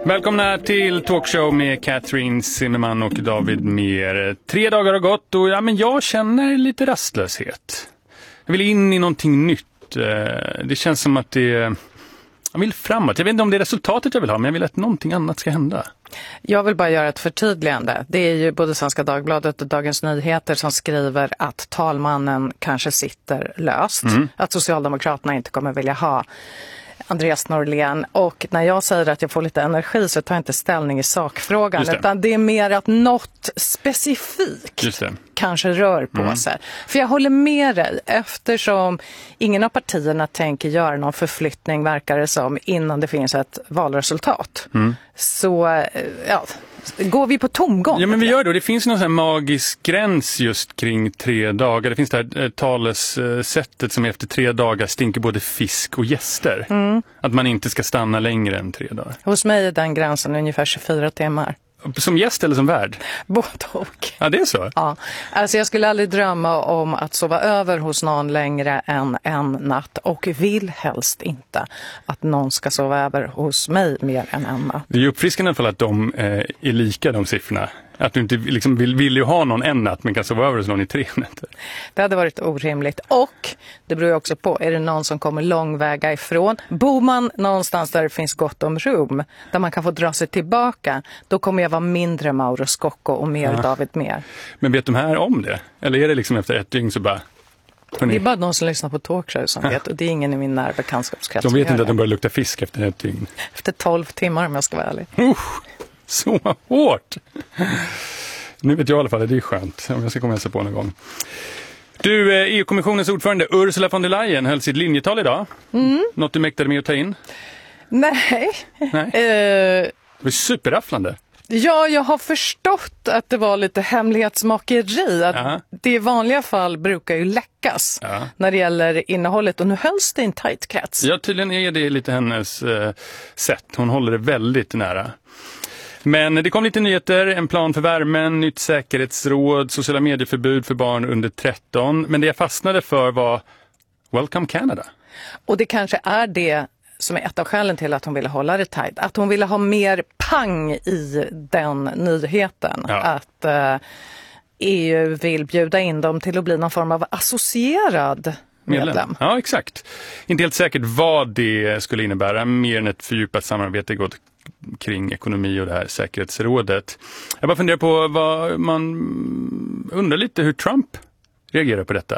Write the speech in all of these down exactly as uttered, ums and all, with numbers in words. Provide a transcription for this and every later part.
Välkomna till Talkshow med Catherine Zimmerman och David Mer. Tre dagar har gått och ja, men jag känner lite rastlöshet. Jag vill in i någonting nytt. Det känns som att det... Jag vill framåt. Jag vet inte om det är resultatet jag vill ha, men jag vill att någonting annat ska hända. Jag vill bara göra ett förtydligande. Det är ju både Svenska Dagbladet och Dagens Nyheter som skriver att talmannen kanske sitter löst. Mm. Att Socialdemokraterna inte kommer vilja ha Andreas Norlén. Och när jag säger att jag får lite energi så tar jag inte ställning i sakfrågan. Det. Utan det är mer att något specifikt kanske rör på mm. sig. För jag håller med dig, eftersom ingen av partierna tänker göra någon förflyttning, verkar det som, innan det finns ett valresultat. Mm. Så ja, går vi på tomgång. Ja, men vi gör det. Det finns någon sån här magisk gräns just kring tre dagar. Det finns det här talessättet som efter tre dagar stinker både fisk och gäster. Mm. Att man inte ska stanna längre än tre dagar. Hos mig är den gränsen ungefär tjugofyra timmar. Som gäst eller som värd? Både och. Ja, det är så? Ja. Alltså jag skulle aldrig drömma om att sova över hos någon längre än en natt. Och vill helst inte att någon ska sova över hos mig mer än en natt. Det är ju uppfriskande i alla fall att de eh, är lika, de siffrorna. Att du inte liksom vill, vill ju ha någon en natt men kan sova över hos någon i tre nätter. Det hade varit orimligt. Och det beror ju också på, är det någon som kommer långväga ifrån? Bor man någonstans där det finns gott om rum, där man kan få dra sig tillbaka, då kommer jag vara mindre Mauro Scocco och mer ja. David Mer. Men vet de här om det? Eller är det liksom efter ett dygn så bara... Hörrni. Det är bara de som lyssnar på talkshow som vet, och det är ingen i min närbekantskapskrets. De vet inte att de börjar lukta fisk efter ett dygn. Efter tolv timmar om jag ska vara ärlig. Uh, så hårt! Nu vet jag i alla fall att det är skönt om jag ska komma och hälsa på någon gång. Du, E U-kommissionens ordförande Ursula von der Leyen höll sitt linjetal idag. Mm. Något du mäktade med att ta in? Nej. Nej. Uh... Det var superrafflande. Ja, jag har förstått att det var lite hemlighetsmakeri. Att uh-huh. det i vanliga fall brukar ju läckas uh-huh. när det gäller innehållet. Och nu hölls det i en tajt krets. Ja, tydligen är det lite hennes uh, sätt. Hon håller det väldigt nära. Men det kom lite nyheter, en plan för värmen, nytt säkerhetsråd, sociala medieförbud för barn under tretton. Men det jag fastnade för var Welcome Canada. Och det kanske är det som är ett av skälen till att hon ville hålla det tajt. Att hon ville ha mer pang i den nyheten. Ja. Att uh, E U vill bjuda in dem till att bli någon form av associerad medlem. medlem. Ja, exakt. Inte helt säkert vad det skulle innebära. Mer än ett fördjupat samarbete gått kring ekonomi och det här säkerhetsrådet. Jag bara funderar på vad man undrar lite hur Trump reagerar på detta.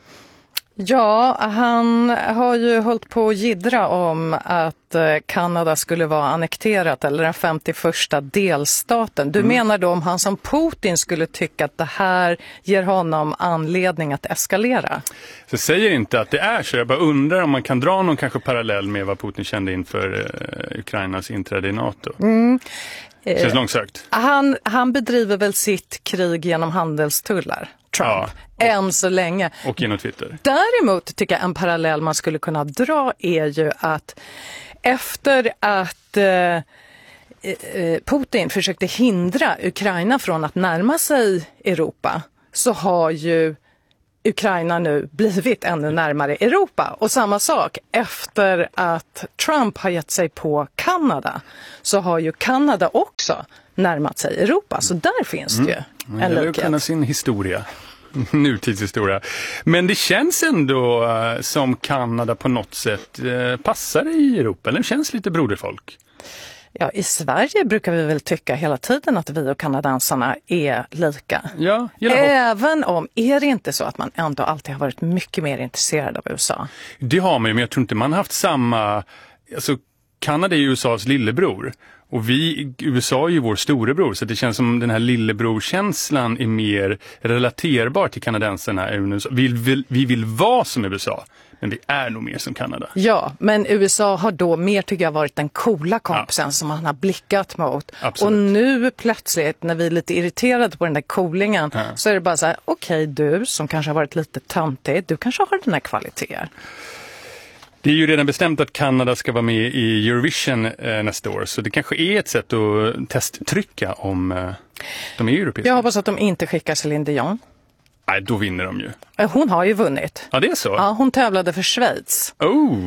Ja, han har ju hållit på att jiddra om att Kanada skulle vara annekterat eller den femtioförsta delstaten. Du mm. menar då om han som Putin skulle tycka att det här ger honom anledning att eskalera? Så jag säger inte att det är så. Jag bara undrar om man kan dra någon kanske parallell med vad Putin kände inför uh, Ukrainas inträde i NATO. Mm. Känns långsökt. Han, han bedriver väl sitt krig genom handelstullar. Trump, ja, och, än så länge. Och genom Twitter. Däremot tycker jag en parallell man skulle kunna dra är ju att efter att eh, Putin försökte hindra Ukraina från att närma sig Europa så har ju Ukraina nu blivit ännu närmare Europa. Och samma sak, efter att Trump har gett sig på Kanada så har ju Kanada också närmat sig Europa. Så där finns det ju mm. en likhet. Kunna sin historia. Nutidshistoria. Men det känns ändå uh, som Kanada på något sätt uh, passar i Europa. Eller det känns lite broderfolk. Ja, i Sverige brukar vi väl tycka hela tiden att vi och kanadensarna är lika. Ja, även om, är det inte så att man ändå alltid har varit mycket mer intresserad av U S A? Det har man ju, men jag tror inte man har haft samma... Alltså, Kanada är ju U S As lillebror. Och vi, U S A är ju vår storebror, så det känns som den här lillebrorkänslan är mer relaterbar till kanadensarna. Vi vill, vi vill vara som U S A, men vi är nog mer som Kanada. Ja, men U S A har då mer tycker jag varit den coola kompisen ja. som man har blickat mot. Absolut. Och nu plötsligt när vi är lite irriterade på den där coolingen ja. så är det bara så här, okej okay, du som kanske har varit lite töntig, du kanske har den här kvaliteter. Det är ju redan bestämt att Kanada ska vara med i Eurovision eh, nästa år. Så det kanske är ett sätt att testtrycka om eh, de är europeiska. Jag hoppas att de inte skickar Céline Dion. Nej, då vinner de ju. Hon har ju vunnit. Ja, det är så? Ja, hon tävlade för Schweiz. Oh!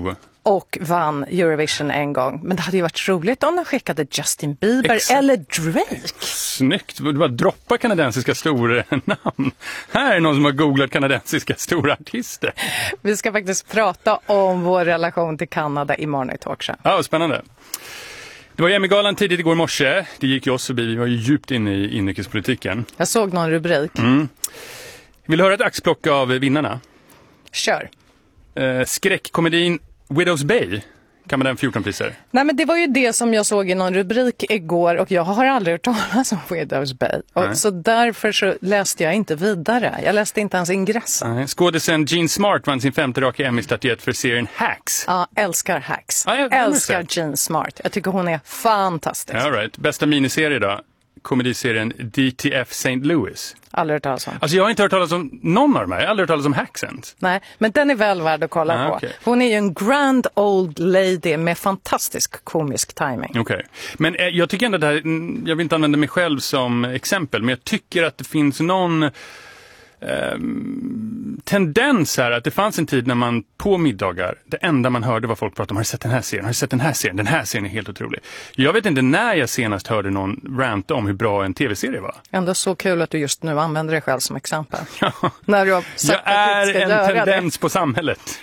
och vann Eurovision en gång. Men det hade ju varit roligt om de skickade Justin Bieber Exakt. eller Drake. Snyggt, du bara droppa kanadensiska stora namn. Här är någon som har googlat kanadensiska stora artister. Vi ska faktiskt prata om vår relation till Kanada imorgon i Talkshow. Ja, spännande. Det var Emmy-galan tidigt igår morse. Det gick ju oss förbi, vi var ju djupt inne i inrikespolitiken. Jag såg någon rubrik. Mm. Vill du höra ett axplock av vinnarna? Kör. Eh, skräckkomedin Widow's Bay kan man den fjorton priser. Nej, men det var ju det som jag såg i någon rubrik igår och jag har aldrig hört talas om Widow's Bay. Och så därför så läste jag inte vidare. Jag läste inte ens ingressen. Skådisen Jean Smart vann sin femte raka Emmy-statyett för serien Hacks. Ja, älskar Hacks. Ja, jag älskar Jean Smart. Jag tycker hon är fantastisk. All right. Bästa miniserie då? Komediserien D T F Saint Louis. Aldrig hört talas om. Alltså jag har inte hört talas om någon av dem här. Jag har aldrig hört talas om Hacksens. Nej, men den är väl värd att kolla ah, på. Okay. Hon är ju en grand old lady med fantastisk komisk timing. Okej. Okay. Men eh, jag tycker ändå att det här, jag vill inte använda mig själv som exempel, men jag tycker att det finns någon eh, tendens här att det fanns en tid när man på middagar, det enda man hörde var folk prata om, har du sett den här serien? Har du sett den här serien? Den här serien är helt otrolig. Jag vet inte när jag senast hörde någon ranta om hur bra en tv-serie var. Ändå så kul att du just nu använder dig själv som exempel. Ja. När du har sagt jag är en tendens det. på samhället.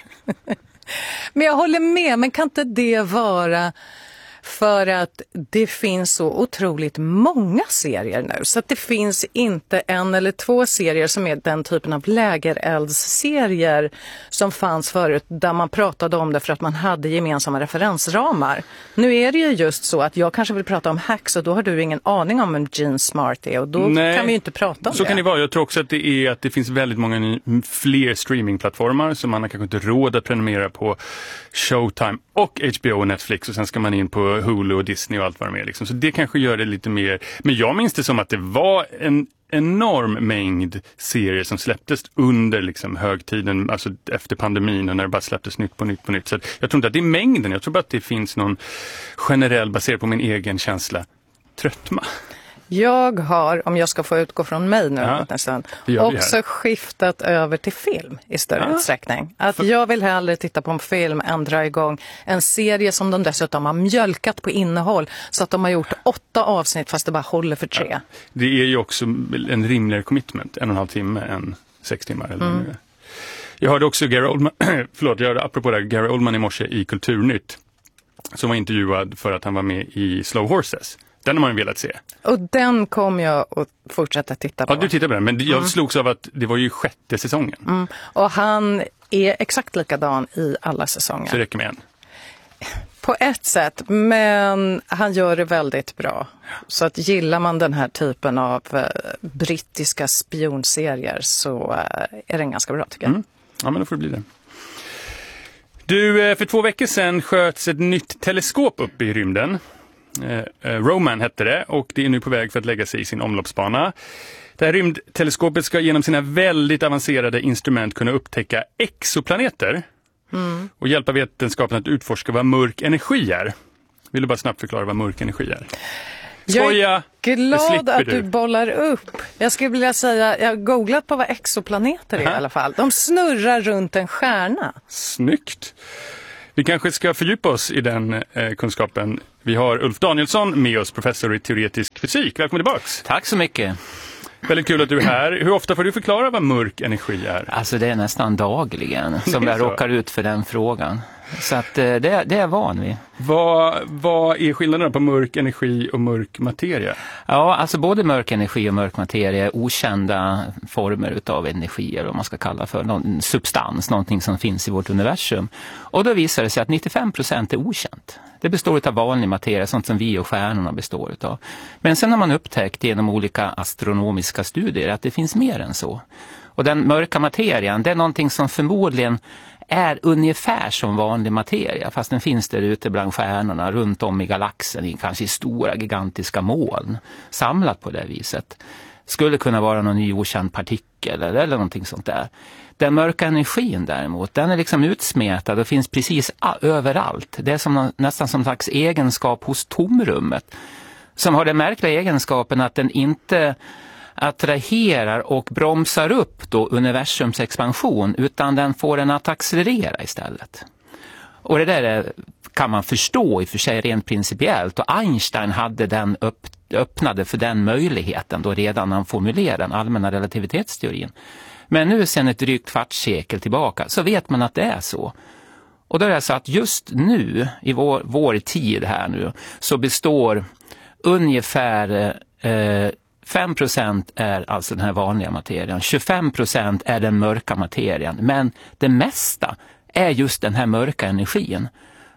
Men jag håller med, men kan inte det vara för att det finns så otroligt många serier nu. Så att det finns inte en eller två serier som är den typen av lägereldsserier som fanns förut där man pratade om det för att man hade gemensamma referensramar. Nu är det ju just så att jag kanske vill prata om Hacks och då har du ingen aning om vem Jean Smart är och då Nej, kan vi ju inte prata om så det. Kan det vara. Jag tror också att det är att det finns väldigt många ny, fler streamingplattformar som man har kanske inte råd att prenumerera på Showtime och H B O och Netflix och sen ska man in på Hulu och Disney och allt vad det är. Liksom. Så det kanske gör det lite mer. Men jag minns det som att det var en enorm mängd serier som släpptes under liksom, högtiden, alltså efter pandemin och när det bara släpptes nytt på nytt på nytt. Så jag tror inte att det är mängden, jag tror bara att det finns någon generell, baserad på min egen känsla, tröttma. Jag har, om jag ska få utgå från mig nu ja, nästan, också skiftat över till film i större ja. utsträckning. Att För... jag vill hellre titta på en film än dra igång en serie som de dessutom har mjölkat på innehåll så att de har gjort åtta avsnitt fast det bara håller för tre. Ja. Det är ju också en rimligare commitment, en och en halv timme än sex timmar. Eller mm. nu. Jag hörde också Gary Oldman, förlåt, jag hörde apropå det här, Gary Oldman i morse i Kulturnytt som var intervjuad för att han var med i Slow Horses. Den har man ju velat se. Och den kommer jag att fortsätta titta på. Ja, du tittar på den. Men jag mm. slogs av att det var ju sjätte säsongen. Mm. Och han är exakt likadan i alla säsonger. Så det räcker med en. På ett sätt, men han gör det väldigt bra. Så att gillar man den här typen av eh, brittiska spionserier så eh, är den ganska bra tycker jag. Mm. Ja, men då får det bli det. Du, för två veckor sedan sköts ett nytt teleskop upp i rymden. Eh, Roman hette det och det är nu på väg för att lägga sig i sin omloppsbana. Det här rymdteleskopet ska genom sina väldigt avancerade instrument kunna upptäcka exoplaneter mm. och hjälpa vetenskapen att utforska vad mörk energi är. Vill du bara snabbt förklara vad mörk energi är? Skoja, jag är glad att du. du bollar upp. Jag skulle vilja säga, jag har googlat på vad exoplaneter är i alla fall. De snurrar runt en stjärna. Snyggt. Vi kanske ska fördjupa oss i den eh, kunskapen. Vi har Ulf Danielsson med oss, professor i teoretisk fysik. Välkommen tillbaks. Tack så mycket. Väldigt kul att du är här. Hur ofta får du förklara vad mörk energi är? Alltså det är nästan dagligen som jag råkar ut för den frågan. Så att det, det är jag van vid. Vad, vad är skillnaden på mörk energi och mörk materia? Ja, alltså både mörk energi och mörk materia är okända former utav energi, eller vad man ska kalla för någon substans, någonting som finns i vårt universum. Och då visar det sig att nittiofem procent är okänt. Det består av vanlig materia, sånt som vi och stjärnorna består utav. Men sen har man upptäckt genom olika astronomiska studier att det finns mer än så. Och den mörka materian, det är någonting som förmodligen är ungefär som vanlig materia, fast den finns där ute bland stjärnorna runt om i galaxen, kanske i stora gigantiska moln, samlat på det viset. Skulle kunna vara någon ny okänd partikel eller, eller någonting sånt där. Den mörka energin däremot, den är liksom utsmetad och finns precis överallt. Det är som, nästan som en slags egenskap hos tomrummet, som har den märkliga egenskapen att den inte attraherar och bromsar upp då universums expansion, utan den får den att accelerera istället. Och det där kan man förstå i och för sig rent principiellt. Och Einstein hade den upp, öppnade för den möjligheten då redan när han formulerade den allmänna relativitetsteorin. Men nu sedan ett drygt kvartssekel tillbaka så vet man att det är så. Och då är det så att just nu, i vår, vår tid här nu, så består ungefär eh, fem procent är alltså den här vanliga materien. tjugofem procent är den mörka materien. Men det mesta är just den här mörka energin,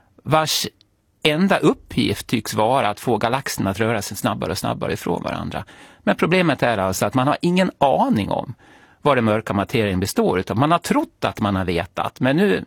vars enda uppgift tycks vara att få galaxerna att röra sig snabbare och snabbare ifrån varandra. Men problemet är alltså att man har ingen aning om vad den mörka materien består utav. Man har trott att man har vetat, men nu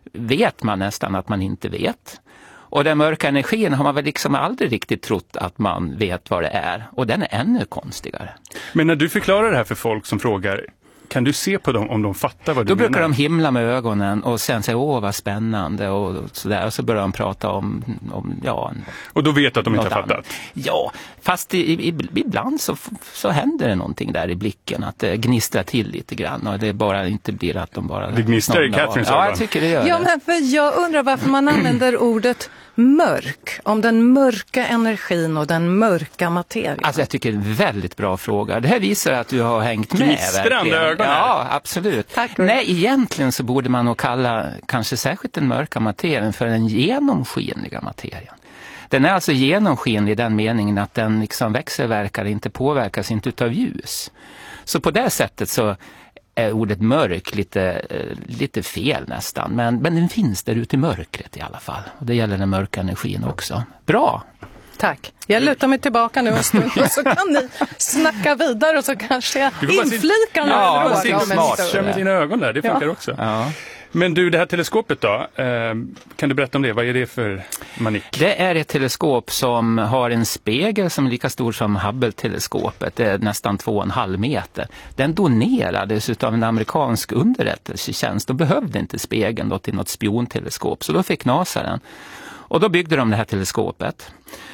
vet man nästan att man inte vet. Och den mörka energin har man väl liksom aldrig riktigt trott att man vet vad det är. Och den är ännu konstigare. Men när du förklarar det här för folk som frågar, kan du se på dem om de fattar vad du Då menar? Då brukar de himla med ögonen och sen säga åh vad spännande och sådär. Och så börjar de prata om, om ja... Och då vet att de inte har fattat? Ja, fast i, i, ibland så, så händer det någonting där i blicken. Att det gnistrar till lite grann och det bara inte blir att de bara... Det gnistrar i Katrins ögon. Ja, jag tycker det gör ja, det. Men för jag undrar varför man använder ordet mörk, om den mörka energin och den mörka materien. Alltså jag tycker det är en väldigt bra fråga. Det här visar att du har hängt med. Gnistrande ögon. Ja, absolut. Tack. Nej, egentligen så borde man nog kalla kanske särskilt den mörka materien för den genomskinliga materien. Den är alltså genomskinlig i den meningen att den liksom växelverkar, inte påverkas inte utav ljus. Så på det sättet så är ordet mörk lite, lite fel nästan. Men, men den finns där ute i mörkret i alla fall. Och det gäller den mörka energin också. Bra! Tack. Jag lutar mig tillbaka nu en stund och så kan ni snacka vidare och så kanske jag inflikar några ja, frågor sin om en smart. historia. Kör med dina ögon där, det funkar Ja. också. Ja. Men du, det här teleskopet då, eh, kan du berätta om det? Vad är det för manik? Det är ett teleskop som har en spegel som är lika stor som Hubble-teleskopet. Det är nästan två och en halv meter. Den donerades av en amerikansk underrättelsetjänst. De behövde inte spegeln då till något spionteleskop, så då fick NASA den. Och då byggde de det här teleskopet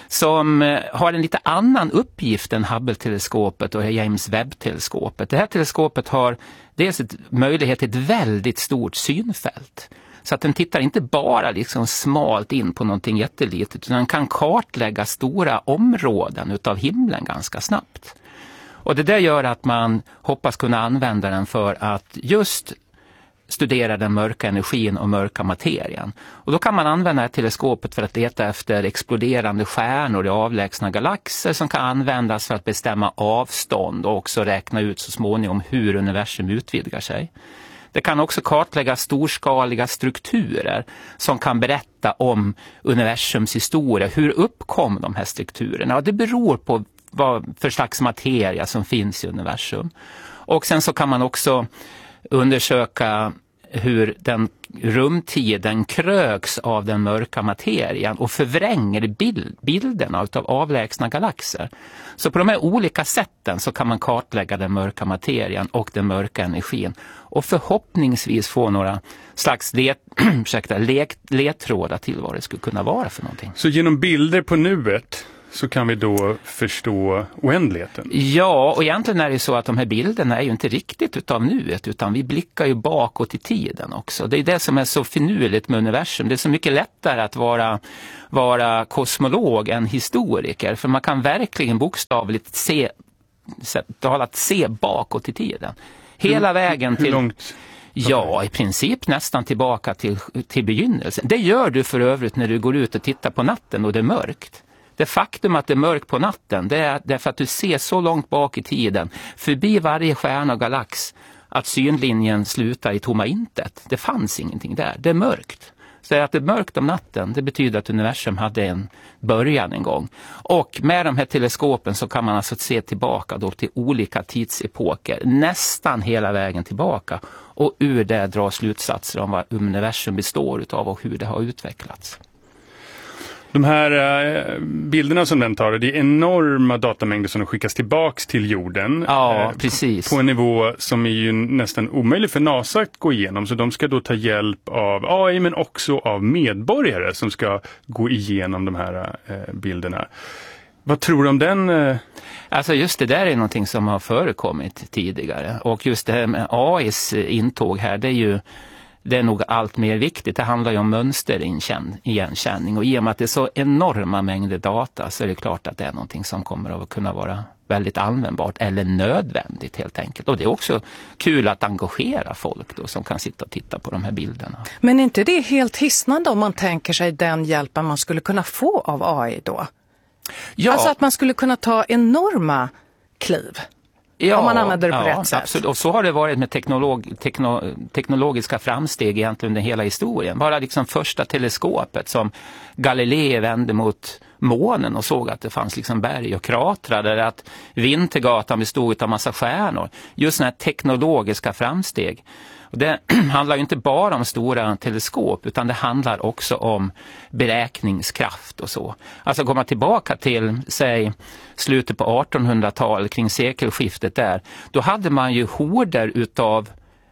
som har en lite annan uppgift än Hubble-teleskopet och James Webb-teleskopet. Det här teleskopet har dels ett möjlighet till ett väldigt stort synfält. Så att den tittar inte bara liksom smalt in på någonting jättelitet, utan den kan kartlägga stora områden utav himlen ganska snabbt. Och det där gör att man hoppas kunna använda den för att just studera den mörka energin och mörka materien. Och då kan man använda teleskopet för att leta efter exploderande stjärnor i avlägsna galaxer som kan användas för att bestämma avstånd och också räkna ut så småningom hur universum utvidgar sig. Det kan också kartlägga storskaliga strukturer som kan berätta om universums historia. Hur uppkom de här strukturerna? Och det beror på vad för slags materia som finns i universum. Och sen så kan man också undersöka hur den rumtiden kröks av den mörka materien och förvränger bild, bilderna av avlägsna galaxer. Så på de här olika sätten så kan man kartlägga den mörka materien och den mörka energin och förhoppningsvis få några slags let, ursäkta, let, ledtrådar till vad det skulle kunna vara för någonting. Så genom bilder på nuet så kan vi då förstå oändligheten? Ja, och egentligen är det så att de här bilderna är ju inte riktigt utav nuet, utan vi blickar ju bakåt i tiden också. Det är det som är så finurligt med universum. Det är så mycket lättare att vara, vara kosmolog än historiker, för man kan verkligen bokstavligt se, talat se bakåt i tiden. Hela hur, vägen till... Hur långt? Ja, i princip nästan tillbaka till, till begynnelsen. Det gör du för övrigt när du går ut och tittar på natten och det är mörkt. Det faktum att det är mörkt på natten, det är därför att du ser så långt bak i tiden, förbi varje stjärna och galax, att synlinjen slutar i tomma intet. Det fanns ingenting där, det är mörkt. Så att det är mörkt om natten, det betyder att universum hade en början en gång. Och med de här teleskopen så kan man alltså se tillbaka då till olika tidsepoker, nästan hela vägen tillbaka. Och ur det dra slutsatser om vad universum består utav och hur det har utvecklats. De här eh, bilderna som den tar, det är enorma datamängder som skickas tillbaks till jorden. Ja, eh, precis. På en nivå som är ju nästan omöjlig för NASA att gå igenom. Så de ska då ta hjälp av A I men också av medborgare som ska gå igenom de här eh, bilderna. Vad tror du om den? Eh... Alltså just det där är någonting som har förekommit tidigare. Och just det här med A I:s intåg här, det är ju det är nog allt mer viktigt. Det handlar ju om mönsterigenkänning, och i och med att det är så enorma mängder data så är det klart att det är någonting som kommer att kunna vara väldigt användbart eller nödvändigt helt enkelt. Och det är också kul att engagera folk då som kan sitta och titta på de här bilderna. Men är inte det helt hisnande om man tänker sig den hjälpen man skulle kunna få av A I då? Ja. Alltså att man skulle kunna ta enorma kliv. Ja, om man använder det på ja, rätt sätt. Absolut. Och så har det varit med teknolog, tekno, teknologiska framsteg egentligen under hela historien. Bara liksom första teleskopet som Galilei vände mot månen och såg att det fanns liksom berg och kratrar, eller att Vintergatan bestod av massa stjärnor. Just sådana här teknologiska framsteg. Och det handlar ju inte bara om stora teleskop, utan det handlar också om beräkningskraft och så. Alltså går man tillbaka till, säg, slutet på artonhundratalet, kring sekelskiftet där, då hade man ju horder utav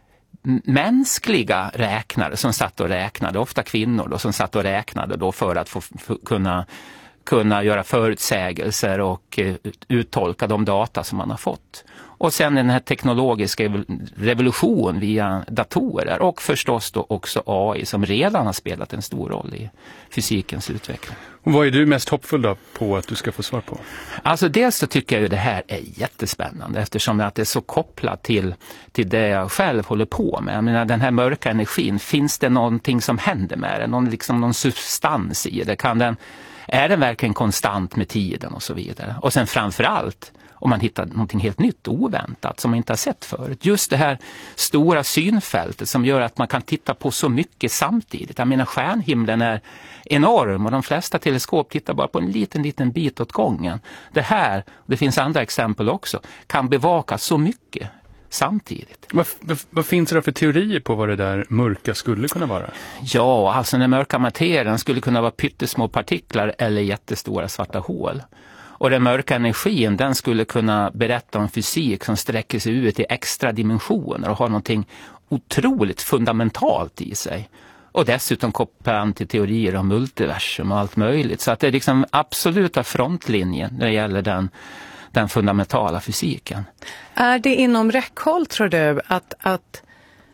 mänskliga räknare som satt och räknade, ofta kvinnor då, som satt och räknade då för att få, få kunna kunna göra förutsägelser och uh, uttolka de data som man har fått. Och sen den här teknologiska revolution via datorer och förstås då också A I som redan har spelat en stor roll i fysikens utveckling. Och vad är du mest hoppfull då på att du ska få svar på? Alltså dels så tycker jag ju det här är jättespännande eftersom att det är så kopplat till, till det jag själv håller på med. Jag menar, den här mörka energin, finns det någonting som händer med den? Någon, liksom någon substans i det? Kan den, är den verkligen konstant med tiden och så vidare? Och sen framförallt om man hittar någonting helt nytt och oväntat som man inte har sett förut. Just det här stora synfältet som gör att man kan titta på så mycket samtidigt. Jag menar, stjärnhimlen är enorm och de flesta teleskop tittar bara på en liten, liten bit åt gången. Det här, och det finns andra exempel också, kan bevaka så mycket samtidigt. Vad, vad, vad finns det för teorier på vad det där mörka skulle kunna vara? Ja, alltså den mörka materien skulle kunna vara pyttesmå partiklar eller jättestora svarta hål. Och den mörka energin, den skulle kunna berätta om fysik som sträcker sig ut i extra dimensioner och har någonting otroligt fundamentalt i sig. Och dessutom kopplar an till teorier om multiversum och allt möjligt. Så att det är liksom absoluta frontlinjen när det gäller den, den fundamentala fysiken. Är det inom räckhåll, tror du, att, att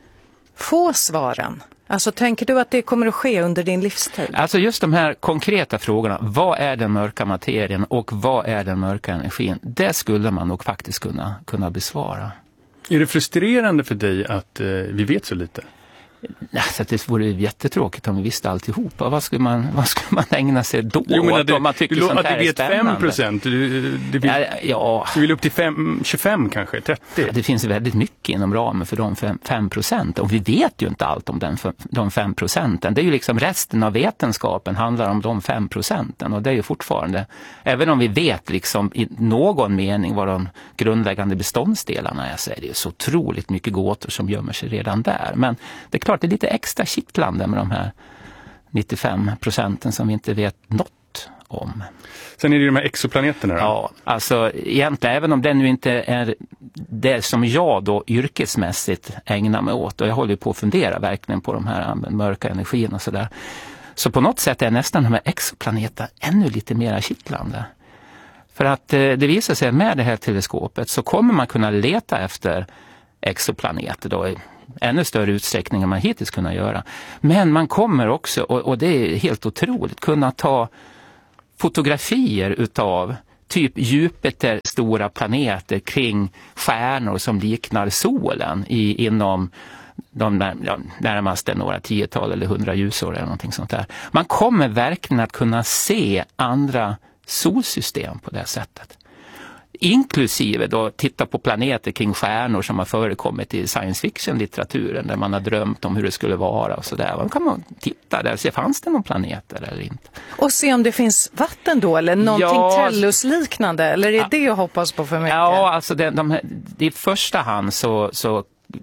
få svaren? Alltså tänker du att det kommer att ske under din livstid? Alltså just de här konkreta frågorna, vad är den mörka materien och vad är den mörka energin? Det skulle man nog faktiskt kunna, kunna besvara. Är det frustrerande för dig att eh, vi vet så lite? Alltså, det vore jättetråkigt om vi visste alltihopa. Vad skulle man, vad skulle man ägna sig då? Jo, men det, om man tycker du, sånt att här du vet fem procent. Du, du, vill, ja, ja. du vill upp till fem, tjugofem kanske, trettio. Ja, det finns väldigt mycket inom ramen för de fem procent. Och vi vet ju inte allt om den, de fem procenten. Det är ju liksom resten av vetenskapen handlar om de fem procenten. Och det är ju fortfarande, även om vi vet liksom i någon mening vad de grundläggande beståndsdelarna är, så är det ju så otroligt mycket gåtor som gömmer sig redan där. Men det är klart, det är lite extra kittlande med de här nittiofem procenten som vi inte vet något om. Sen är det ju de här exoplaneterna då? Ja, alltså egentligen, även om det nu inte är det som jag då yrkesmässigt ägnar mig åt, och jag håller på att fundera verkligen på de här mörka energin och sådär, så på något sätt är nästan de här exoplaneterna ännu lite mer kittlande. För att eh, det visar sig att med det här teleskopet så kommer man kunna leta efter exoplaneter då i ännu större utsträckning än man hittills kunnat göra. Men man kommer också, och, och det är helt otroligt, kunna ta fotografier utav typ Jupiter stora planeter kring stjärnor som liknar solen i, inom de när, ja, närmaste några tiotal eller hundra ljusår eller någonting sånt där. Man kommer verkligen att kunna se andra solsystem på det sättet. Inklusive då titta på planeter kring stjärnor som har förekommit i science fiction-litteraturen där man har drömt om hur det skulle vara och sådär. Då kan man titta där och se, fanns det någon planeter eller inte? Och se om det finns vatten då eller någonting ja, Tellus-liknande, eller är det ja, det jag hoppas på för mycket? Ja, alltså det, de här, i första hand så... så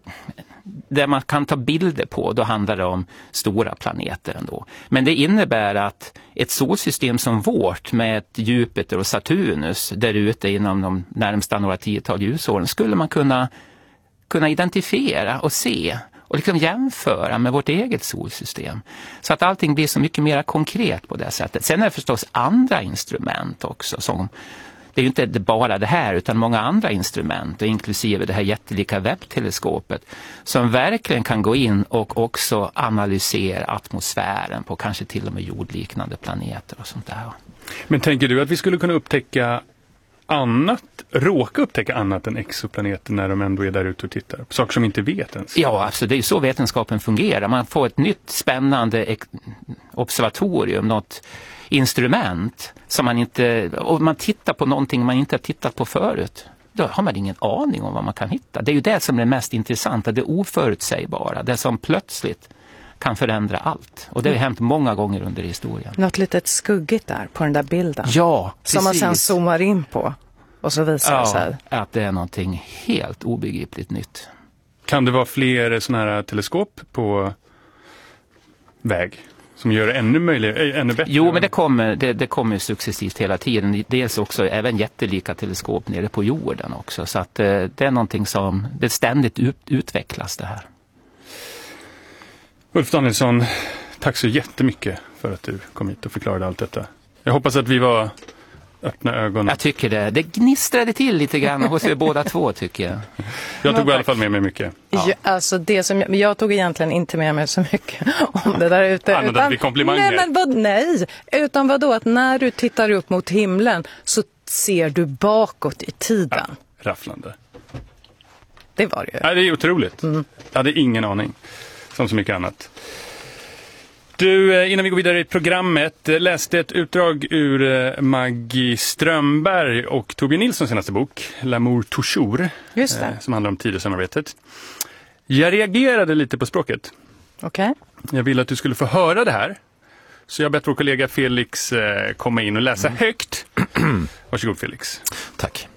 där man kan ta bilder på, då handlar det om stora planeter ändå. Men det innebär att ett solsystem som vårt med ett Jupiter och Saturnus där ute inom de närmsta några tiotal ljusåren skulle man kunna, kunna identifiera och se och liksom jämföra med vårt eget solsystem. Så att allting blir så mycket mer konkret på det sättet. Sen är det förstås andra instrument också som det är ju inte bara det här utan många andra instrument, och inklusive det här jättelika webbteleskopet som verkligen kan gå in och också analysera atmosfären på kanske till och med jordliknande planeter och sånt där. Men tänker du att vi skulle kunna upptäcka annat, råka upptäcka annat än exoplaneter när de ändå är där ute och tittar? Saker som inte vet ens. Ja, alltså det är ju så vetenskapen fungerar. Man får ett nytt spännande observatorium, något instrument som man inte, och man tittar på någonting man inte har tittat på förut. Då har man ingen aning om vad man kan hitta. Det är ju det som är det mest intressanta, det oförutsägbara, det som plötsligt kan förändra allt. Och det har hänt många gånger under historien. Något litet skuggigt där på den där bilden. Ja, precis. Som man sen zoomar in på och så visar ja, det sig. Att det är någonting helt obegripligt nytt. Kan det vara fler sådana här teleskop på väg som gör det ännu, möjlig, ännu bättre? Jo, men det kommer, det, det kommer successivt hela tiden. Dels också även jättelika teleskop nere på jorden också. Så att det är någonting som det ständigt ut, utvecklas det här. Ulf Danielsson, tack så jättemycket för att du kom hit och förklarade allt detta. Jag hoppas att vi var öppna ögon. Jag tycker det. Det gnistrade till lite grann hos er båda två, tycker jag. Jag tog i alla fall med mig mycket. Ja. Ja, alltså det som jag, jag tog egentligen inte med mig så mycket om det där ute. Annat utan, komplimanger. Nej, men vad, nej, utan vadå? Att när du tittar upp mot himlen så ser du bakåt i tiden. Ja, rafflande. Det var det ju. Ja, det är otroligt. Mm. Jag hade ingen aning. Som så mycket annat. Du, innan vi går vidare i programmet, läste ett utdrag ur Maggie Strömberg och Torbjörn Nilssons senaste bok, L'amour toujours, Just det. som handlar om Tidösamarbetet. Jag reagerade lite på språket. Okej. Okay. Jag ville att du skulle få höra det här. Så jag bett vår kollega Felix komma in och läsa mm. högt. Varsågod Felix. Tack.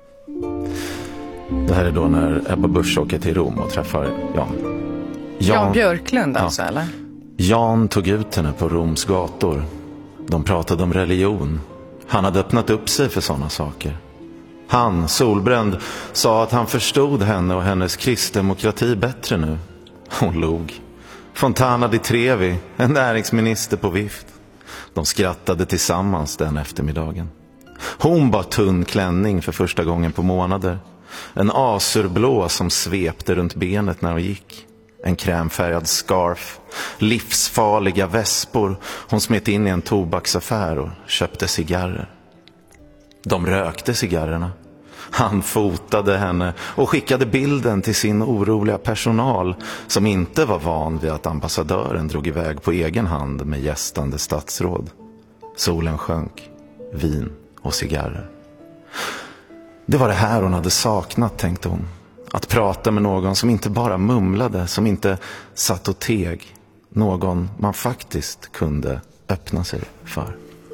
Det här är då när Ebba Busch åker till Rom och träffar Jan. Jan, Jan Björklund alltså, ja. Eller? Jan tog ut henne på Roms gator. De pratade om religion. Han hade öppnat upp sig för sådana saker. Han, solbränd, sa att han förstod henne och hennes kristdemokrati bättre nu. Hon log. Fontana di Trevi, en näringsminister på vift. De skrattade tillsammans den eftermiddagen. Hon bar tunn klänning för första gången på månader. En azurblå som svepte runt benet när hon gick. En krämfärgad scarf, livsfarliga väspor. Hon smet in i en tobaksaffär och köpte cigarrer. De rökte cigarrerna. Han fotade henne och skickade bilden till sin oroliga personal som inte var van vid att ambassadören drog iväg på egen hand med gästande statsråd. Solen sjönk, vin och cigarrer. Det var det här hon hade saknat, tänkte hon. Att prata med någon som inte bara mumlade, som inte satt och teg. Någon man faktiskt kunde öppna sig för.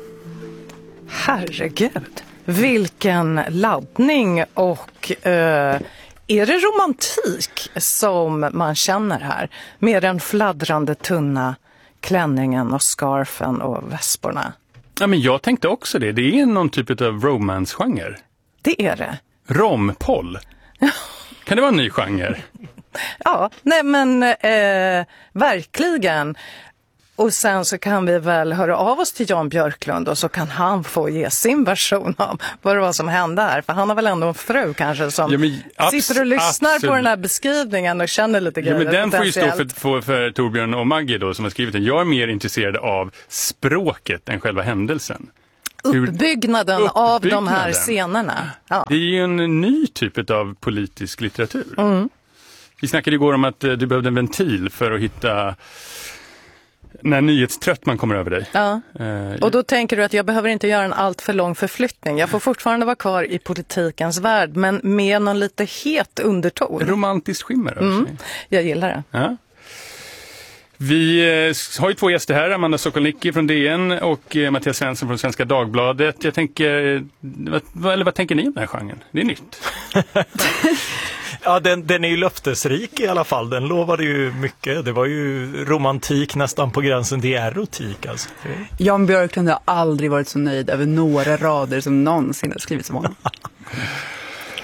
Herregud, vilken laddning, och eh, är det romantik som man känner här? Med den fladdrande tunna klänningen och scarfen och väsporna. Ja, men jag tänkte också det. Det är någon typ av romance-genre. Det är det. Rompoll. Kan det vara en ny genre? Ja, nej men eh, verkligen. Och sen så kan vi väl höra av oss till Jan Björklund och så kan han få ge sin version av vad det var som hände här. För han har väl ändå en fru kanske som ja, men, abs- sitter och lyssnar absolut. på den här beskrivningen och känner lite grejer. Ja, men den får ju stå för, för, för Torbjörn och Maggie då som har skrivit den. Jag är mer intresserad av språket än själva händelsen. Uppbyggnaden, Hur, av de här scenerna. Ja. Det är ju en ny typ av politisk litteratur. Mm. Vi snackade igår om att du behövde en ventil för att hitta när nyhetstrött man kommer över dig. Ja. Uh, och då tänker du att jag behöver inte göra en allt för lång förflyttning. Jag får fortfarande vara kvar i politikens värld, men med någon lite het underton. Romantiskt skimmer. Mm. Jag gillar det. Ja. Vi har ju två gäster här, Amanda Sokolnicki från D N och Mattias Svensson från Svenska Dagbladet. Jag tänker, vad, eller vad tänker ni om den här genren? Det är nytt. Ja, den, den är ju löftesrik i alla fall. Den lovade ju mycket. Det var ju romantik nästan på gränsen till erotik. Alltså. Jan Björklund har aldrig varit så nöjd över några rader som någonsin har skrivits om honom.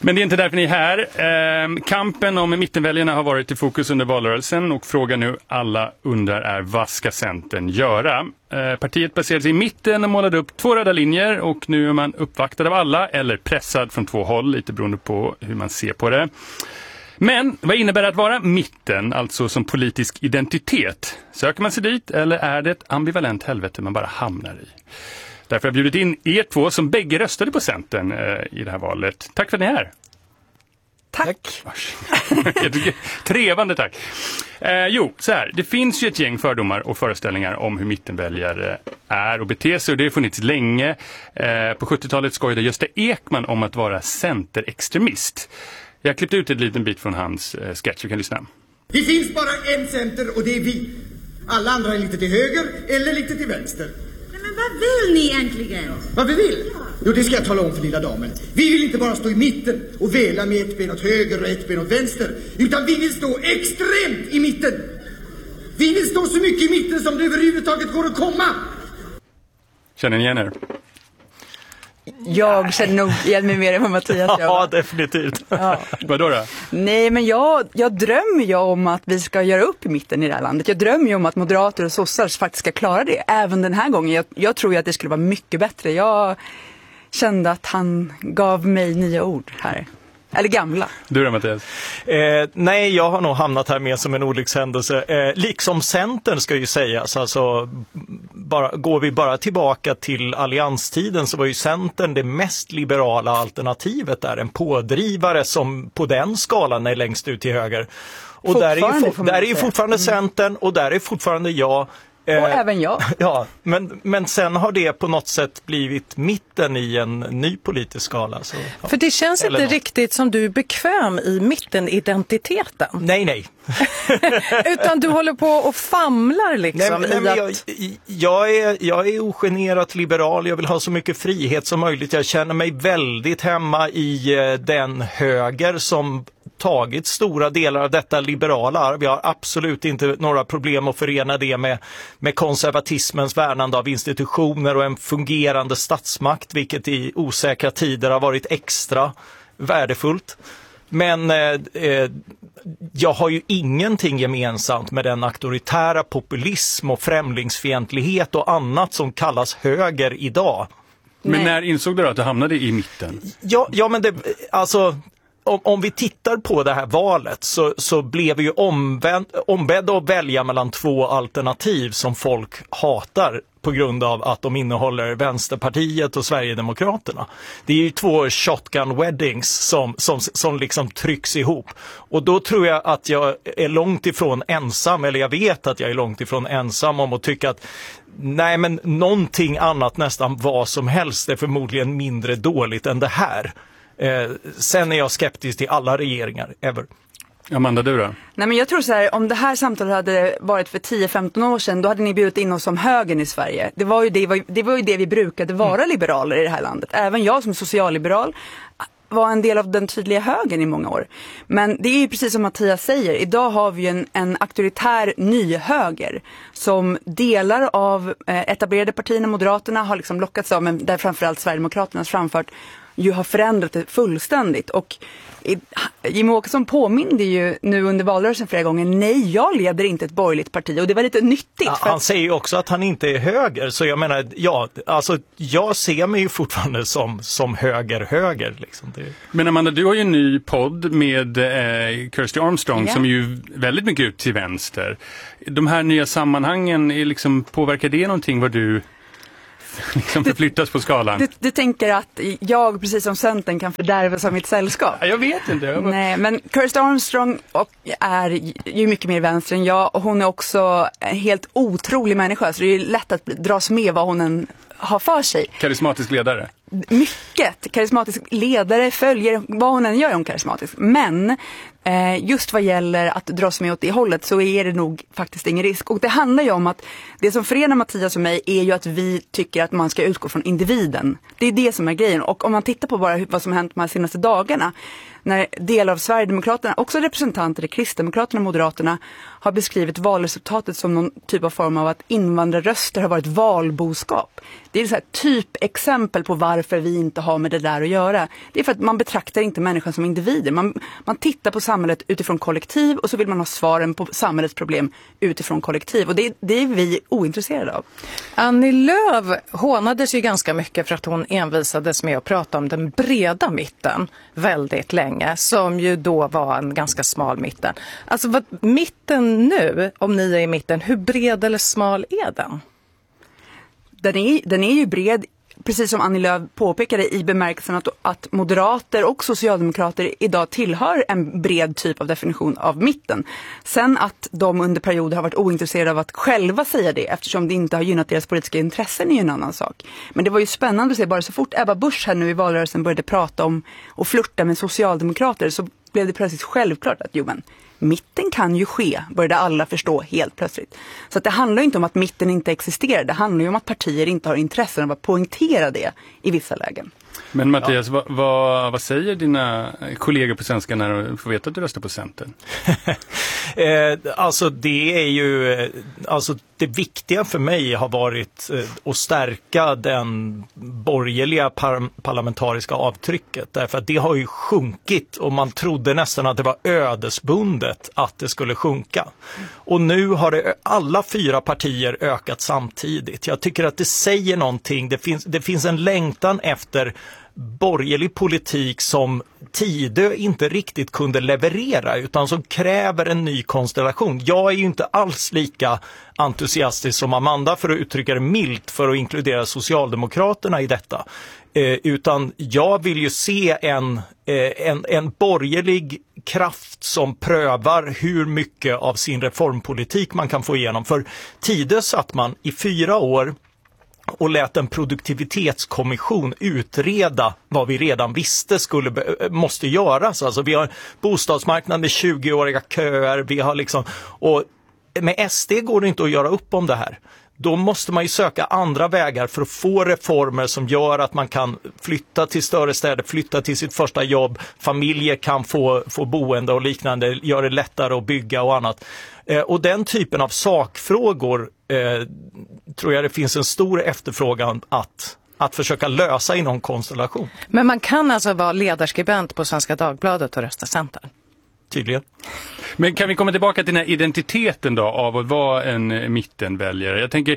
Men det är inte därför ni är här. Eh, kampen om mittenväljarna har varit i fokus under valrörelsen och frågan nu alla undrar är vad ska Centern göra? Eh, partiet baserade sig i mitten och målade upp två röda linjer och nu är man uppvaktad av alla eller pressad från två håll, lite beroende på hur man ser på det. Men vad innebär det att vara mitten, alltså som politisk identitet? Söker man sig dit eller är det ett ambivalent helvete man bara hamnar i? Därför har jag bjudit in er två som bägge röstade på Centern eh, i det här valet. Tack för att ni är här. Tack. Trevande tack. Eh, jo, så här. Det finns ju ett gäng fördomar och föreställningar om hur mittenväljare är och beter sig och det har funnits länge. Eh, på sjuttiotalet skojade Gösta Ekman om att vara centerextremist. Jag har klippt ut en liten bit från hans eh, sketch, vi kan lyssna. Det finns bara en center och det är vi. Alla andra är lite till höger eller lite till vänster. Men vad vill ni egentligen? Vad vi vill? Jo, det ska jag tala om för lilla damen. Vi vill inte bara stå i mitten och vela med ett ben åt höger och ett ben åt vänster. Utan vi vill stå extremt i mitten. Vi vill stå så mycket i mitten som det överhuvudtaget går att komma. Känner ni igen er? Jag känner nog igen mig mer än vad Mattias gör. Ja, definitivt. Ja. Vadå då? Nej, men jag, jag drömmer ju om att vi ska göra upp i mitten i det här landet. Jag drömmer ju om att moderater och sossar faktiskt ska klara det. Även den här gången. Jag, jag tror ju att det skulle vara mycket bättre. Jag kände att han gav mig nya ord här. Eller gamla. Du då, Mattias? Eh, nej, jag har nog hamnat här med som en olyckshändelse. Eh, liksom Centern ska ju sägas. Alltså, bara, går vi bara tillbaka till allianstiden så var ju Centern det mest liberala alternativet där. En pådrivare som på den skalan är längst ut till höger. Och där är ju, for, där är ju fortfarande Centern och där är fortfarande jag. Och eh, även jag. Ja, men, men sen har det på något sätt blivit mitten i en ny politisk skala. Så, ja. För det känns Eller inte något. riktigt som du är bekväm i mittenidentiteten. Nej, nej. Utan du håller på och famlar liksom. Nej, men, nej, i men att... jag, jag, är, jag är ogenerat liberal, jag vill ha så mycket frihet som möjligt. Jag känner mig väldigt hemma i eh, den höger som tagit stora delar av detta liberala arv. Jag har absolut inte några problem att förena det med, med konservatismens värnande av institutioner och en fungerande statsmakt, vilket i osäkra tider har varit extra värdefullt. Men eh, jag har ju ingenting gemensamt med den auktoritära populism och främlingsfientlighet och annat som kallas höger idag. Men Nej. när insåg du att du hamnade i mitten? Ja, ja men det, alltså... Om, om vi tittar på det här valet så, så blev vi ju omvänd, ombedda att välja mellan två alternativ som folk hatar på grund av att de innehåller Vänsterpartiet och Sverigedemokraterna. Det är ju två shotgun weddings som, som, som liksom trycks ihop. Och då tror jag att jag är långt ifrån ensam, eller jag vet att jag är långt ifrån ensam om att tycka att nej, men någonting annat, nästan vad som helst, är förmodligen mindre dåligt än det här. Eh, sen är jag skeptisk till alla regeringar, ever. Amanda, du då? Nej, men jag tror så här, om det här samtalet hade varit för tio femton år sedan, då hade ni bjudit in oss som högern i Sverige. Det var ju det, det, var ju det vi brukade vara mm. liberaler i det här landet. Även jag som socialliberal var en del av den tydliga högern i många år. Men det är ju precis som Mattias säger, idag har vi en, en auktoritär ny höger som delar av eh, etablerade partierna, Moderaterna har liksom lockats av, men där framförallt Sverigedemokraternas framfört ju har förändrat det fullständigt. Och Jimmie Åkesson påminner ju nu under valrörelsen flera gånger, nej, jag leder inte ett borgerligt parti, och det var lite nyttigt. Ja, för han att... säger ju också att han inte är höger, så jag menar, ja, alltså jag ser mig ju fortfarande som, som höger-höger. Liksom. Det... Men Amanda, du har ju en ny podd med eh, Kirsty Armstrong Ja. som är ju väldigt mycket ut till vänster. De här nya sammanhangen, är liksom, påverkar det någonting vad du liksom förflyttas på skalan? Du, du tänker att jag, precis som Centern, kan fördärvas av mitt sällskap? Jag vet inte. Jag bara... Nej, men Kirsty Armstrong och är ju mycket mer vänster än jag, och hon är också en helt otrolig människa, så det är ju lätt att dras med vad hon än har för sig. Karismatisk ledare. Mycket karismatisk ledare, följer vad hon än gör är hon karismatisk. Men eh, just vad gäller att dras med åt det hållet så är det nog faktiskt ingen risk. Och det handlar ju om att det som förenar Mattias och mig är ju att vi tycker att man ska utgå från individen. Det är det som är grejen. Och om man tittar på bara vad som har hänt de här senaste dagarna, när delar av Sverigedemokraterna, också representanter i Kristdemokraterna och Moderaterna, har beskrivit valresultatet som någon typ av form av att invandrarröster har varit valboskap. Det är så här typexempel på varför vi inte har med det där att göra. Det är för att man betraktar inte människan som individer. Man, man tittar på samhället utifrån kollektiv och så vill man ha svaren på samhällets problem utifrån kollektiv. Och det, det är vi ointresserade av. Annie Lööf hånades ju ganska mycket för att hon envisades med att prata om den breda mitten väldigt länge, som ju då var en ganska smal mitten. Alltså vad, mitten nu, om ni är i mitten, hur bred eller smal är den? Den är, den är ju bred, precis som Annie Lööf påpekade, i bemärkelsen att, att moderater och socialdemokrater idag tillhör en bred typ av definition av mitten. Sen att de under perioder har varit ointresserade av att själva säga det, eftersom det inte har gynnat deras politiska intressen, är ju en annan sak. Men det var ju spännande att se, bara så fort Ebba Busch här nu i valrörelsen började prata om och flirta med socialdemokrater, så blev det plötsligt självklart att jo men, mitten kan ju ske, började alla förstå helt plötsligt. Så att det handlar inte om att mitten inte existerar, det handlar ju om att partier inte har intressen av att poängtera det i vissa lägen. Men Mattias, ja. vad, vad, vad säger dina kollegor på Svenska när de får veta att du röstar på Centern? eh, alltså det är ju, alltså det viktiga för mig har varit eh, att stärka den borgerliga par- parlamentariska avtrycket. Därför att det har ju sjunkit och man trodde nästan att det var ödesbundet att det skulle sjunka. Och nu har det, alla fyra partier ökat samtidigt. Jag tycker att det säger någonting. Det finns, det finns en längtan efter borgerlig politik som Tidö inte riktigt kunde leverera, utan som kräver en ny konstellation. Jag är ju inte alls lika entusiastisk som Amanda, för att uttrycka det milt, för att inkludera Socialdemokraterna i detta. Eh, utan jag vill ju se en, eh, en, en borgerlig kraft som prövar hur mycket av sin reformpolitik man kan få igenom. För Tidö satt man i fyra år och lät en produktivitetskommission utreda vad vi redan visste skulle måste göras. Alltså vi har bostadsmarknaden med tjugoåriga köer, vi har liksom, och med S D går det inte att göra upp om det här. Då måste man ju söka andra vägar för att få reformer som gör att man kan flytta till större städer, flytta till sitt första jobb, familjer kan få, få boende och liknande, gör det lättare att bygga och annat. Eh, och den typen av sakfrågor eh, tror jag det finns en stor efterfrågan att, att försöka lösa i någon konstellation. Men man kan alltså vara ledarskribent på Svenska Dagbladet och rösta Centern? Tydligen. Men kan vi komma tillbaka till den här identiteten då av att vara en mittenväljare? Jag tänker,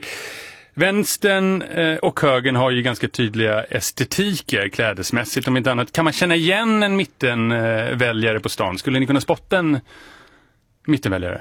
vänstern och högern har ju ganska tydliga estetiker klädesmässigt om inte annat. Kan man känna igen en mittenväljare på stan? Skulle ni kunna spotta en mittenväljare?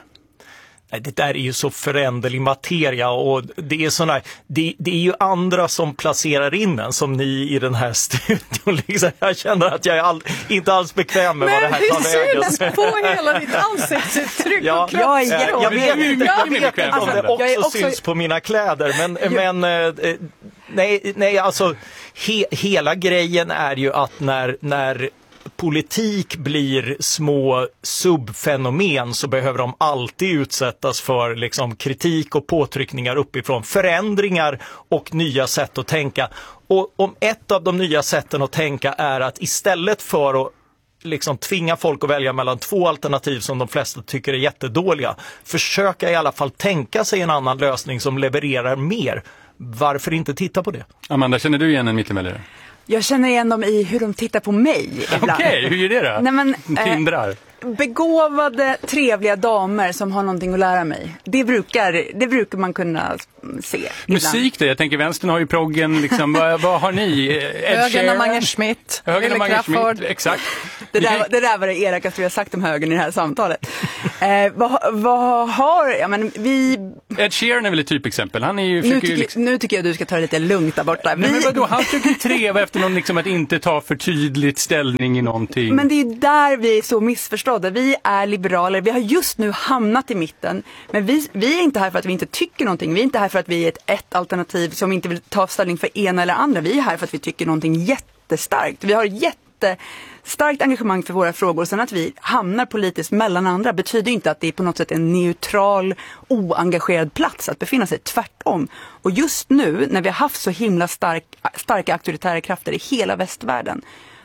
Det där är ju så föränderlig materia och det är såna, det, det är ju andra som placerar in en, som ni i den här studion. Liksom. Jag känner att jag är all, inte alls bekväm med men vad det här tar vägen. Men det syns på hela ditt ansiktsuttryck ja, och kropp. Jag är jag vet, jag vet, jag vet inte om det också, jag också syns på mina kläder, men, men eh, nej, nej, alltså he, hela grejen är ju att när, när politik blir små subfenomen så behöver de alltid utsättas för liksom kritik och påtryckningar uppifrån, förändringar och nya sätt att tänka. Och om ett av de nya sätten att tänka är att istället för att liksom tvinga folk att välja mellan två alternativ som de flesta tycker är jättedåliga, försöka i alla fall tänka sig en annan lösning som levererar mer. Varför inte titta på det? Amanda, känner du igen en mittenväljare? Jag känner igen dem i hur de tittar på mig ibland. Okej, okay, hur är det då? Nej, men, Tindrar. Eh, begåvade, trevliga damer som har någonting att lära mig. Det brukar, det brukar man kunna se ibland. Musik då? Jag tänker vänstern har ju proggen, liksom, vad, vad har ni? Högern och Mange Schmidt. Högern och Mange Schmidt, exakt. Det där, det där var det elakaste vi har sagt om högern i det här samtalet. eh, vad, vad har, ja men vi... Ed Sheeran är väl ett typexempel. Han är ju... Nu tycker, ju liksom... nu tycker jag att du ska ta det lite lugnt där borta. Vi... Nej, men vadå? Han försöker treva efter någon, liksom, att inte ta för tydligt ställning i någonting. Men det är där vi är så missförstådda. Vi är liberaler. Vi har just nu hamnat i mitten. Men vi, vi är inte här för att vi inte tycker någonting. Vi är inte här för att vi är ett, ett alternativ som inte vill ta ställning för ena eller andra. Vi är här för att vi tycker någonting jättestarkt. Vi har jättestarkt engagemang för våra frågor. Sen att vi hamnar politiskt mellan andra betyder inte att det är på något sätt en neutral, oengagerad plats att befinna sig. Tvärtom. Och just nu, när vi har haft så himla stark, starka auktoritära krafter i hela västvärlden,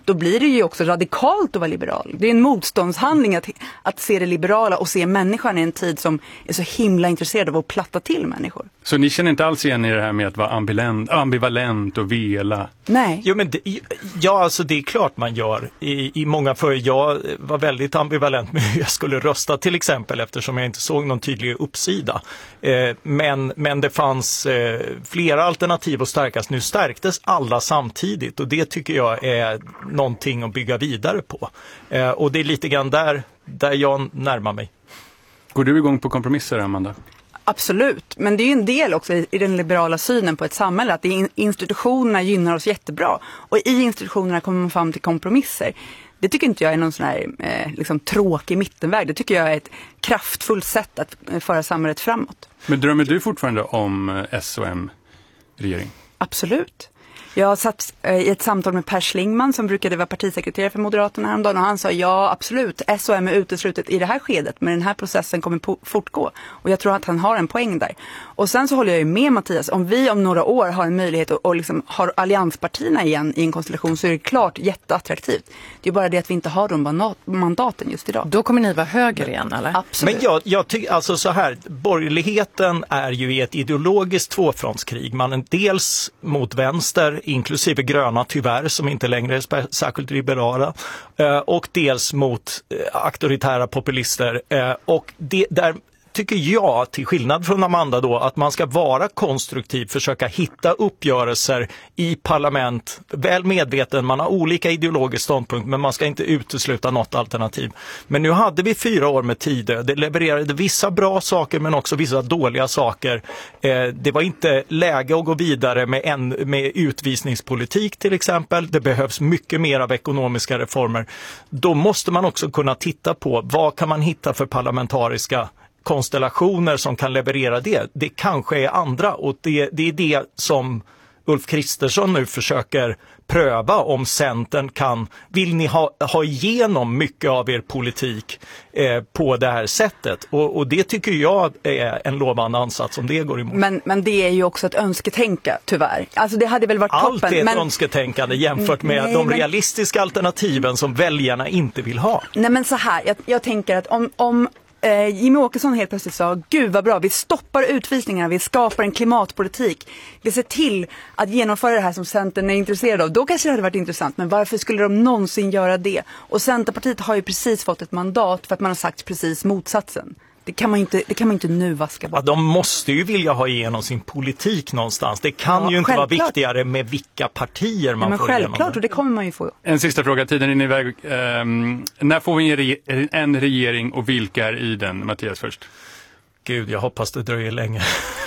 då blir det ju också radikalt att vara liberal. Det är en motståndshandling att, att se det liberala och se människan i en tid som är så himla intresserad av att platta till människor. Så ni känner inte alls igen i det här med att vara ambivalent, ambivalent och vela? Nej. Jo, men det, ja, alltså det är klart man gör. I, i många för jag var väldigt ambivalent med hur jag skulle rösta till exempel, eftersom jag inte såg någon tydlig uppsida. Eh, men, men det fanns eh, flera alternativ att stärkas. Nu stärktes alla samtidigt och det tycker jag är någonting att bygga vidare på. Eh, och det är lite grann där, där jag närmar mig. Går du igång på kompromisser, Amanda? Absolut, men det är ju en del också i, i den liberala synen på ett samhälle att det in, institutionerna gynnar oss jättebra och i institutionerna kommer man fram till kompromisser. Det tycker inte jag är någon sån här eh, liksom tråkig mittenväg. Det tycker jag är ett kraftfullt sätt att eh, föra samhället framåt. Men drömmer du fortfarande om S och M-regering? Absolut. Jag satt eh, i ett samtal med Per Schlingman som brukade vara partisekreterare för Moderaterna häromdagen och han sa ja absolut, S och M är uteslutet i det här skedet men den här processen kommer po- fortgå och jag tror att han har en poäng där. Och sen så håller jag ju med Mattias, om vi om några år har en möjlighet och, och liksom har allianspartierna igen i en konstellation så är det klart jätteattraktivt. Det är bara det att vi inte har de mandaten just idag. Då kommer ni vara höger igen eller? Absolut. Men jag, jag tycker alltså så här, borgerligheten är ju i ett ideologiskt tvåfrontskrig. Man är dels mot vänster, inklusive gröna tyvärr, som inte längre är sp- särskilt liberala, eh, och dels mot eh, auktoritära populister. Eh, och det, där tycker jag, till skillnad från Amanda då, att man ska vara konstruktiv, försöka hitta uppgörelser i parlament, väl medveten, man har olika ideologisk ståndpunkt men man ska inte utesluta något alternativ. Men nu hade vi fyra år med tid, det levererade vissa bra saker men också vissa dåliga saker. Eh, det var inte läge att gå vidare med, en, med utvisningspolitik till exempel, det behövs mycket mer av ekonomiska reformer. Då måste man också kunna titta på vad kan man hitta för parlamentariska konstellationer som kan leverera det. Det kanske är andra och det, det är det som Ulf Kristersson nu försöker pröva om Centern kan. Vill ni ha, ha igenom mycket av er politik eh, på det här sättet? Och, och det tycker jag är en lovande ansats om det går emot. Men, men det är ju också ett önsketänka, tyvärr. Alltså det hade väl varit Allt toppen. är ett men... önsketänkande jämfört med Nej, de men... realistiska alternativen som väljarna inte vill ha. Nej men så här, jag, jag tänker att om... om Eh, Jimmy Åkesson helt plötsligt sa, gud vad bra, vi stoppar utvisningarna, vi skapar en klimatpolitik, vi ser till att genomföra det här som Centern är intresserad av, då kanske det hade varit intressant, men varför skulle de någonsin göra det? Och Centerpartiet har ju precis fått ett mandat för att man har sagt precis motsatsen. Det kan man inte, det kan man inte nu vaska bort. Ja, de måste ju vilja ha igenom sin politik någonstans. Det kan ja, ju inte självklart. vara viktigare med vilka partier man ja, men får självklart, igenom. Och det kommer man ju få. En sista fråga, tiden är iväg. Um, när får vi en, re- en regering och vilka är i den? Mattias först. Gud, jag hoppas det dröjer länge.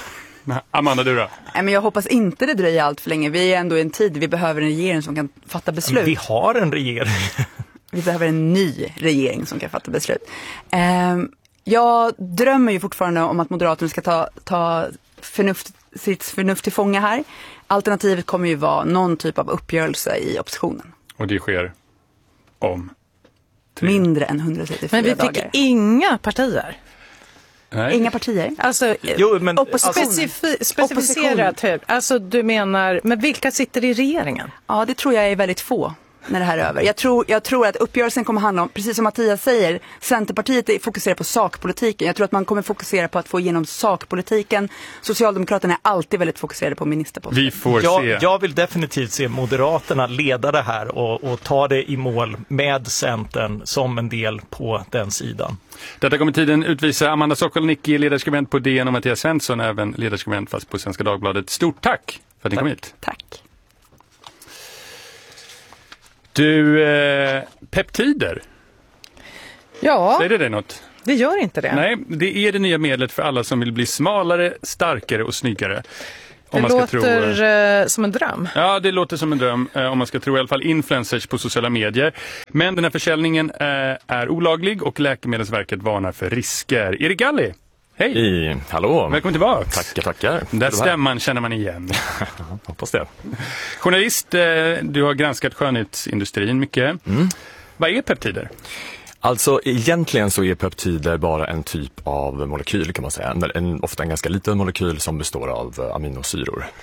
Amanda, du då? Nej, men jag hoppas inte det dröjer allt för länge. Vi är ändå i en tid vi behöver en regering som kan fatta beslut. Vi har en regering. Vi behöver en ny regering som kan fatta beslut. Um, Jag drömmer ju fortfarande om att Moderaterna ska ta, ta förnuft, sitt förnuft till fånga här. Alternativet kommer ju vara någon typ av uppgörelse i oppositionen. Och det sker om tre. Mindre än hundratrettiofyra dagar. Men vi fick dagar. inga partier. Nej. Inga partier. Alltså, jo, men, specif- specificerat hur. Alltså du menar, men vilka sitter i regeringen? Ja, det tror jag är väldigt få när det här är över. Jag tror, jag tror att uppgörelsen kommer handla om, precis som Mattias säger, Centerpartiet är fokuserar på sakpolitiken. Jag tror att man kommer fokusera på att få igenom sakpolitiken. Socialdemokraterna är alltid väldigt fokuserade på ministerposten. Vi får jag, se. Jag vill definitivt se Moderaterna leda det här och, och ta det i mål med Centern som en del på den sidan. Detta kommer tiden utvisa. Amanda Sokolnicki, ledarskribent på D N, och Mattias Svensson, även ledarskribent fast på Svenska Dagbladet. Stort tack för att ni kom hit. Tack. Du, eh, peptider. Ja, Säger det dig något? det gör inte det. Nej, det är det nya medlet för alla som vill bli smalare, starkare och snyggare. Det man ska låter tro, eh, som en dröm. Ja, det låter som en dröm eh, om man ska tro i alla fall influencers på sociala medier. Men den här försäljningen eh, är olaglig och Läkemedelsverket varnar för risker. Erik Galli, hej! I, hallå! Välkommen tillbaka! Tackar, tackar! Den där stämman känner man igen. Hoppas det. Journalist, eh, du har granskat skönhetsindustrin mycket. Mm. Vad är peptider? Alltså egentligen så är peptider bara en typ av molekyl kan man säga. En, ofta en ganska liten molekyl som består av aminosyror.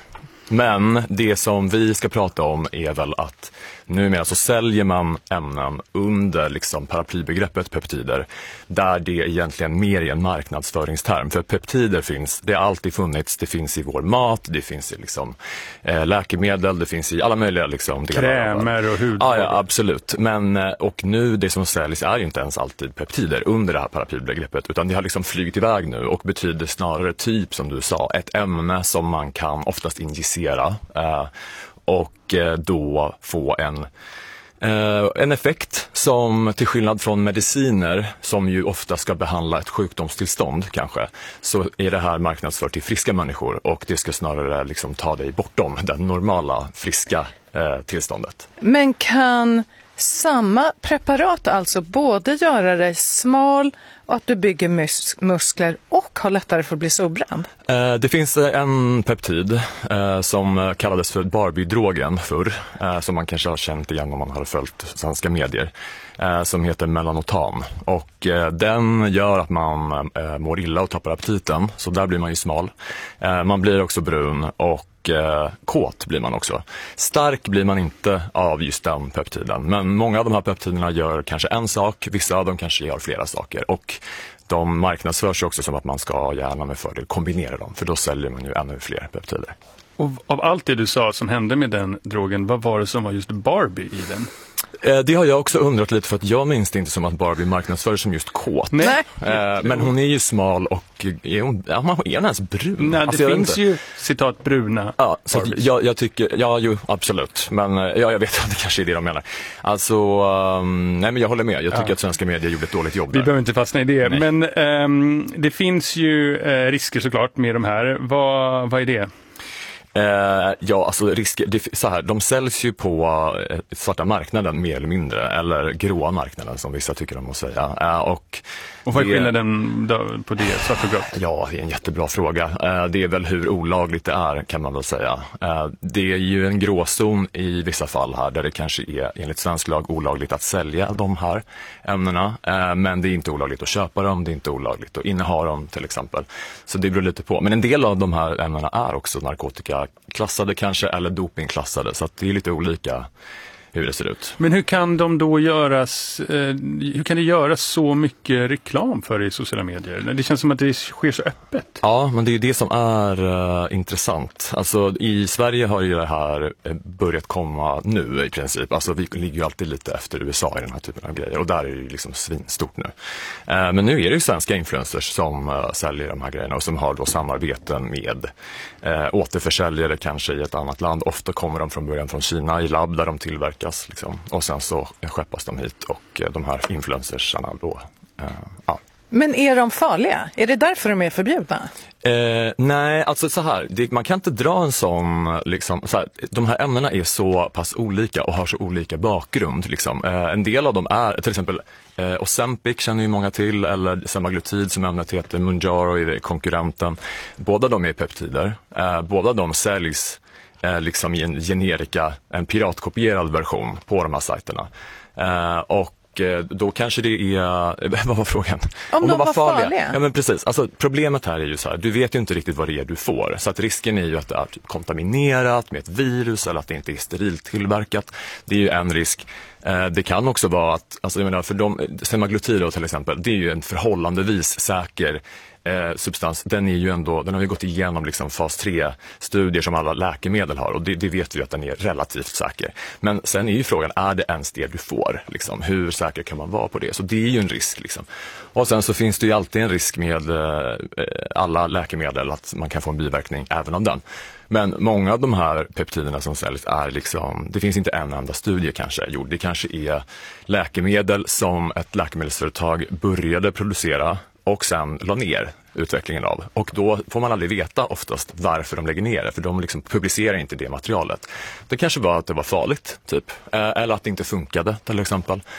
Men det som vi ska prata om är väl att numera så säljer man ämnen under liksom paraplybegreppet peptider, där det egentligen mer är en marknadsföringsterm. För peptider finns, det har alltid funnits, det finns i vår mat, det finns i liksom, eh, läkemedel, det finns i alla möjliga liksom, krämer och hudvård. Ja, ja, absolut. Men, och nu det som säljs är inte ens alltid peptider under det här paraplybegreppet, utan det har liksom flygit iväg nu och betyder snarare typ, som du sa, ett ämne som man kan oftast injicera eh, och eh, då få en Uh, en effekt som till skillnad från mediciner som ju ofta ska behandla ett sjukdomstillstånd kanske, så är det här marknadsfört till friska människor och det ska snarare liksom ta dig bortom det normala friska uh, tillståndet. Men kan samma preparat alltså både göra dig smal och att du bygger mus- muskler och har lättare för att bli solbränd? Eh, det finns en peptid eh, som kallades för Barbie-drogen förr, eh, som man kanske har känt igen om man har följt svenska medier, eh, som heter melanotan. Och eh, den gör att man eh, mår illa och tappar aptiten, så där blir man ju smal. Eh, man blir också brun och Och eh, kåt blir man också. Stark blir man inte av just den peptiden. Men många av de här peptiderna gör kanske en sak. Vissa av dem kanske gör flera saker. Och de marknadsförs också som att man ska gärna med fördel kombinera dem. För då säljer man ju ännu fler peptider. Och av allt det du sa som hände med den drogen, vad var det som var just Barbie i den? Eh, det har jag också undrat lite, för att jag minns inte som att Barbie marknadsförs som just kåt. Nej. Eh, men hon är ju smal och är hon, ja, man, är hon ens brun? Nej, det alltså, finns ju citat bruna. Ja, så jag, jag tycker, ja jo, absolut. Men ja, jag vet att det kanske är det de menar. Alltså, um, nej men jag håller med. Jag tycker ja. att svenska medier gjorde ett dåligt jobb Vi där. behöver inte fastna i det. Nej. Men um, det finns ju uh, risker såklart med de här. Vad, vad är det? Eh, ja, alltså risker, det, så här, de säljs ju på eh, svarta marknaden mer eller mindre, eller gråa marknaden som vissa tycker om att säga. Eh, och, och vad är det, skillnaden då på det, svart och grått? Ja, det är en jättebra fråga. Eh, det är väl hur olagligt det är, kan man väl säga. Eh, det är ju en gråzon i vissa fall här, där det kanske är enligt svensk lag olagligt att sälja de här ämnena. Eh, men det är inte olagligt att köpa dem, det är inte olagligt att inneha dem till exempel. Så det beror lite på. Men en del av de här ämnena är också narkotika klassade kanske, eller dopingklassade, så att det är lite olika hur det ser ut. Men hur kan de då göras, eh, hur kan det göras så mycket reklam för det i sociala medier? Det känns som att det sker så öppet. Ja, men det är det som är uh, intressant. Alltså i Sverige har ju det här börjat komma nu i princip. Alltså vi ligger ju alltid lite efter U S A i den här typen av grejer, och där är det ju liksom svinstort nu. Uh, men nu är det ju svenska influencers som uh, säljer de här grejerna och som har då samarbeten med uh, återförsäljare kanske i ett annat land. Ofta kommer de från början från Kina i labb där de tillverkar. Liksom. Och sen så skeppas de hit och de här influencersarna då, uh, ja. Men är de farliga? Är det därför de är förbjudna? Eh, nej, alltså så här, det, man kan inte dra en sån, liksom, så här, de här ämnena är så pass olika och har så olika bakgrund. Liksom. Eh, en del av dem är, till exempel eh, Ozempic känner ju många till, eller semaglutid som ämnet heter, Mounjaro är konkurrenten. Båda de är peptider, eh, båda de säljs eh, liksom i en generika, en piratkopierad version på de här sajterna. Eh, och då kanske det är, vad var frågan? Om, Om de, de var farliga. farliga? Ja, men precis. Alltså, problemet här är ju så här, du vet ju inte riktigt vad det är du får. Så att risken är ju att det är typ kontaminerat med ett virus eller att det inte är sterilt tillverkat. Det är ju en risk. Eh, det kan också vara att, alltså jag menar, för de, semaglutid till exempel, det är ju en förhållandevis säker Eh, substans, den är ju ändå, den har ju gått igenom liksom fas tre-studier som alla läkemedel har, och det, det vet vi att den är relativt säker. Men sen är ju frågan, är det ens det du får? Liksom? Hur säker kan man vara på det? Så det är ju en risk. Liksom. Och sen så finns det ju alltid en risk med eh, alla läkemedel, att man kan få en biverkning även av den. Men många av de här peptiderna som säljs är liksom, det finns inte en enda studie kanske gjord. Det kanske är läkemedel som ett läkemedelsföretag började producera och sen la ner utvecklingen av. Och då får man aldrig veta oftast varför de lägger ner det, för de liksom publicerar inte det materialet. Det kanske var att det var farligt, typ. Eller att det inte funkade, till exempel.